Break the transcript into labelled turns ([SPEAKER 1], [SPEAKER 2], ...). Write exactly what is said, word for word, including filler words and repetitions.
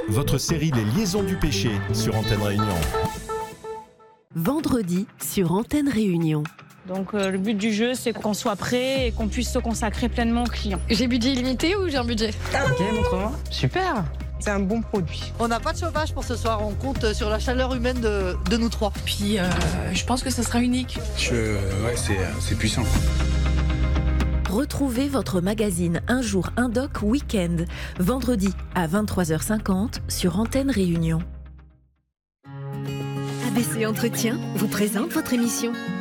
[SPEAKER 1] votre série Les Liaisons du péché sur Antenne Réunion.
[SPEAKER 2] Vendredi sur Antenne Réunion.
[SPEAKER 3] Donc euh, le but du jeu, c'est qu'on soit prêt et qu'on puisse se consacrer pleinement aux clients.
[SPEAKER 4] J'ai budget illimité ou j'ai un budget?
[SPEAKER 5] Ok, montre-moi. Super. C'est un bon produit.
[SPEAKER 6] On n'a pas de chauffage pour ce soir, on compte sur la chaleur humaine de, de nous trois.
[SPEAKER 4] Puis euh, je pense que ça sera unique.
[SPEAKER 7] Je, ouais, c'est, c'est puissant.
[SPEAKER 2] Retrouvez votre magazine Un jour un doc week-end, vendredi à vingt-trois heures cinquante sur Antenne Réunion.
[SPEAKER 8] A B C Entretien vous présente votre émission.